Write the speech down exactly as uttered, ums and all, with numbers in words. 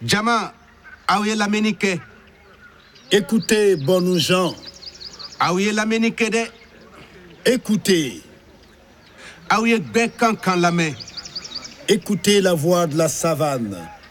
Jama, aouye la menike. Écoutez, bonnes gens. Aouye la menike de. Écoutez. Aouye bekan kan la main. Écoutez la voix de la savane.